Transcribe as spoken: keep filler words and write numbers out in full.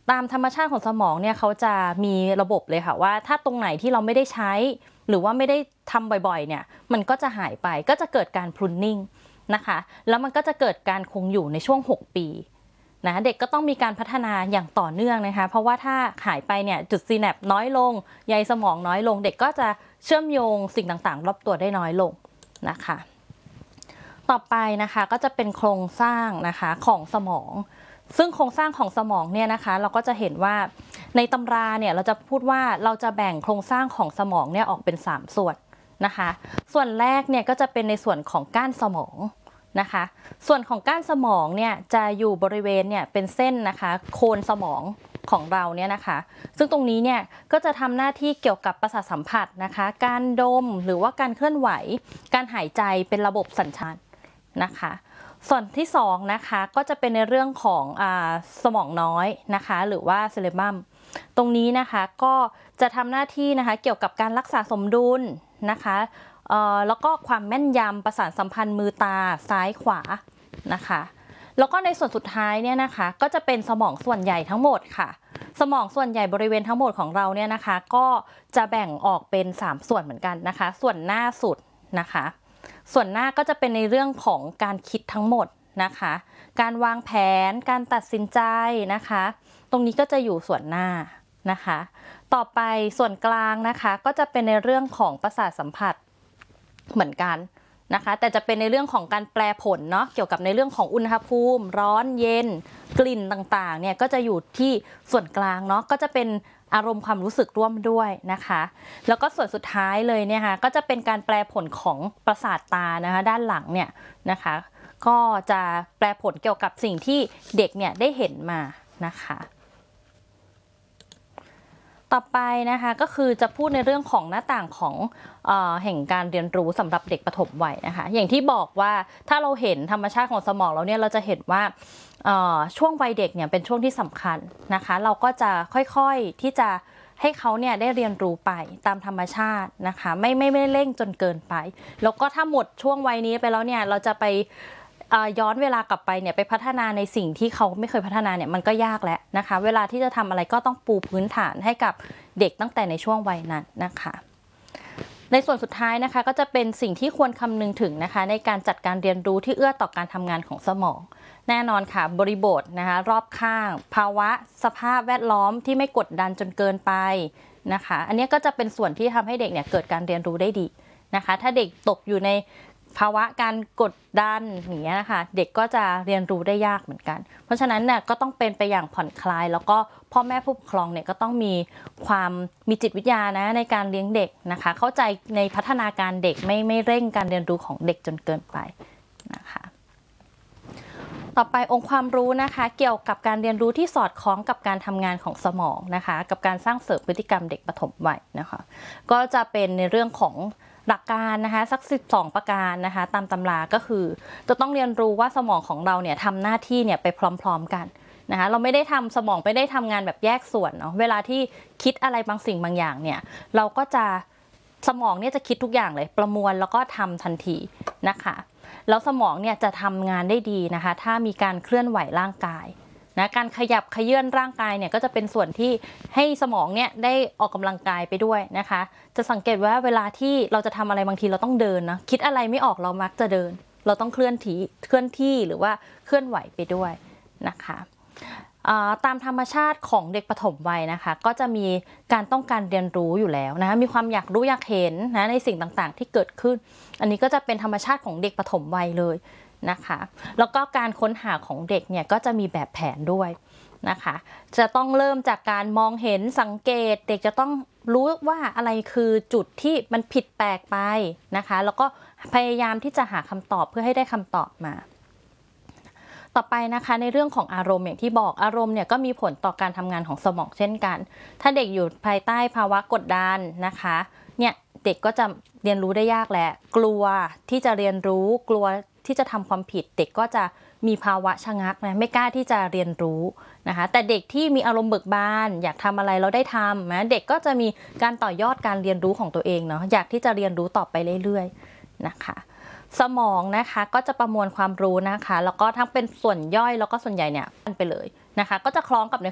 ตามธรรมชาติของสมองเนี่ยเขาจะมีระบบเลยค่ะว่าถ้าตรงไหนที่เราไม่ได้ใช้หรือว่าไม่ได้ทำบ่อยๆเนี่ยมันก็จะหายไปก็จะเกิดการพรูนนิ่งนะคะแล้วมันก็จะเกิดการคงอยู่ในช่วงหกปีนะเด็กก็ต้องมีการพัฒนาอย่างต่อเนื่องนะคะเพราะว่าถ้าหายไปเนี่ยจุดซีแนปน้อยลงใยสมองน้อยลงเด็กก็จะเชื่อมโยงสิ่งต่างๆรอบตัวได้น้อยลงนะคะต่อไปนะคะก็จะเป็นโครงสร้างนะคะของสมองซึ่งโครงสร้างของสมองเนี่ยนะคะเราก็จะเห็นว่าในตำราเนี่ยเราจะพูดว่าเราจะแบ่งโครงสร้างของสมองเนี่ยออกเป็นสามส่วนนะคะส่วนแรกเนี่ยก็จะเป็นในส่วนของก้านสมองนะคะส่วนของก้านสมองเนี่ยจะอยู่บริเวณเนี่ยเป็นเส้นนะคะโคนสมองของเราเนี่ยนะคะซึ่งตรงนี้เนี่ยก็จะทำหน้าที่เกี่ยวกับประสาทสัมผัสนะคะการดมหรือว่าการเคลื่อนไหวการหายใจเป็นระบบสัญชาตนะคะส่วนที่สองนะคะก็จะเป็นในเรื่องของอ่าสมองน้อยนะคะหรือว่าเซเลบัมตรงนี้นะคะก็จะทำหน้าที่นะคะเกี่ยวกับการรักษาสมดุลนะคะเอ่อแล้วก็ความแม่นยำประสานสัมพันธ์มือตาซ้ายขวานะคะแล้วก็ในส่วนสุดท้ายเนี่ยนะคะก็จะเป็นสมองส่วนใหญ่ทั้งหมดค่ะสมองส่วนใหญ่บริเวณทั้งหมดของเราเนี่ยนะคะก็จะแบ่งออกเป็นสามส่วนเหมือนกันนะคะส่วนหน้าสุดนะคะส่วนหน้าก็จะเป็นในเรื่องของการคิดทั้งหมดนะคะการวางแผนการตัดสินใจนะคะตรงนี้ก็จะอยู่ส่วนหน้านะคะต่อไปส่วนกลางนะคะก็จะเป็นในเรื่องของประสาทสัมผัสเหมือนกันนะคะแต่จะเป็นในเรื่องของการแปลผลเนาะเกี่ยวกับในเรื่องของอุณหภูมิร้อนเย็นกลิ่นต่างๆเนี่ยก็จะอยู่ที่ส่วนกลางเนาะก็จะเป็นอารมณ์ความรู้สึกร่วมด้วยนะคะแล้วก็ส่วนสุดท้ายเลยเนี่ยค่ะก็จะเป็นการแปลผลของประสาทตานะคะด้านหลังเนี่ยนะคะก็จะแปลผลเกี่ยวกับสิ่งที่เด็กเนี่ยได้เห็นมานะคะต่อไปนะคะก็คือจะพูดในเรื่องของหน้าต่างของเอ่อแห่งการเรียนรู้สำหรับเด็กปฐมวัยนะคะอย่างที่บอกว่าถ้าเราเห็นธรรมชาติของสมองเราเนี่ยเราจะเห็นว่าช่วงวัยเด็กเนี่ยเป็นช่วงที่สำคัญนะคะเราก็จะค่อยๆที่จะให้เขาเนี่ยได้เรียนรู้ไปตามธรรมชาตินะคะไม่ไม่ไม่เร่งจนเกินไปแล้วก็ถ้าหมดช่วงวัยนี้ไปแล้วเนี่ยเราจะไปย้อนเวลากลับไปเนี่ยไปพัฒนาในสิ่งที่เขาไม่เคยพัฒนาเนี่ยมันก็ยากแล้วนะคะเวลาที่จะทำอะไรก็ต้องปูพื้นฐานให้กับเด็กตั้งแต่ในช่วงวัยนั้นนะคะในส่วนสุดท้ายนะคะก็จะเป็นสิ่งที่ควรคำนึงถึงนะคะในการจัดการเรียนรู้ที่เอื้อต่อการทำงานของสมองแน่นอนค่ะบริบทนะคะรอบข้างภาวะสภาพแวดล้อมที่ไม่กดดันจนเกินไปนะคะอันนี้ก็จะเป็นส่วนที่ทำให้เด็กเนี่ยเกิดการเรียนรู้ได้ดีนะคะถ้าเด็กตกอยู่ในภาวะการกดดันอย่างเงี้ยนะคะเด็กก็จะเรียนรู้ได้ยากเหมือนกันเพราะฉะนั้นเนี่ยก็ต้องเป็นไปอย่างผ่อนคลายแล้วก็พ่อแม่ผู้ปกครองเนี่ยก็ต้องมีความมีจิตวิทยานะในการเลี้ยงเด็กนะคะเข้าใจในพัฒนาการเด็กไม่ไม่เร่งการเรียนรู้ของเด็กจนเกินไปนะคะต่อไปองค์ความรู้นะคะเกี่ยวกับการเรียนรู้ที่สอดคล้องกับการทำงานของสมองนะคะกับการสร้างเสริมพฤติกรรมเด็กปฐมวัยนะคะก็จะเป็นในเรื่องของหลักการนะคะสักสิบสองประการนะคะตามตำราก็คือจะต้องเรียนรู้ว่าสมองของเราเนี่ยทำหน้าที่เนี่ยไปพร้อมๆกันนะคะเราไม่ได้ทำสมองไม่ได้ทำงานแบบแยกส่วนเนาะเวลาที่คิดอะไรบางสิ่งบางอย่างเนี่ยเราก็จะสมองเนี่ยจะคิดทุกอย่างเลยประมวลแล้วก็ทำทันทีนะคะแล้วสมองเนี่ยจะทำงานได้ดีนะคะถ้ามีการเคลื่อนไหวร่างกายนะการขยับเขยื้อนร่างกายเนี่ยก็จะเป็นส่วนที่ให้สมองเนี่ยได้ออกกำลังกายไปด้วยนะคะจะสังเกตว่าเวลาที่เราจะทำอะไรบางทีเราต้องเดินนะคิดอะไรไม่ออกเรามักจะเดินเราต้องเคลื่อนที่เคลื่อนที่หรือว่าเคลื่อนไหวไปด้วยนะคะตามธรรมชาติของเด็กปฐมวัยนะคะก็จะมีการต้องการเรียนรู้อยู่แล้วนะคะมีความอยากรู้อยากเห็นนะในสิ่งต่างๆที่เกิดขึ้นอันนี้ก็จะเป็นธรรมชาติของเด็กปฐมวัยเลยนะคะแล้วก็การค้นหาของเด็กเนี่ยก็จะมีแบบแผนด้วยนะคะจะต้องเริ่มจากการมองเห็นสังเกตเด็กจะต้องรู้ว่าอะไรคือจุดที่มันผิดแปลกไปนะคะแล้วก็พยายามที่จะหาคำตอบเพื่อให้ได้คำตอบมาต่อไปนะคะในเรื่องของอารมณ์อย่างที่บอกอารมณ์เนี่ยก็มีผลต่อการทำงานของสมองเช่นกันถ้าเด็กอยู่ภายใต้ภาวะกดดันนะคะเนี่ยเด็กก็จะเรียนรู้ได้ยากแหละกลัวที่จะเรียนรู้กลัวที่จะทำความผิดเด็กก็จะมีภาวะชะงักนะไม่กล้าที่จะเรียนรู้นะคะแต่เด็กที่มีอารมณ์เบิกบานอยากทำอะไรเราได้ทำนะเด็กก็จะมีการต่อยอดการเรียนรู้ของตัวเองเนาะอยากที่จะเรียนรู้ต่อไปเรื่อยๆนะคะสมองนะคะก็จะประมวลความรู้นะคะแล้วก็ทั้งเป็นส่วนย่อยแล้วก็ส่วนใหญ่เนี่ยไปเลยนะคะก็จะคล้องกับใน